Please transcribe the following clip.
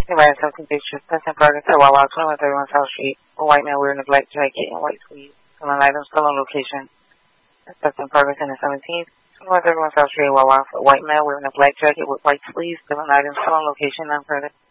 Anybody attempting pictures, that's in progress at Wawa, 2131 South Street. A white man wearing a black jacket and white sleeves. Stolen items still on location. That's in progress in the 17th. 2131 South Street, Wawa. A white man wearing a black jacket with white sleeves. Stolen items still on location. None further.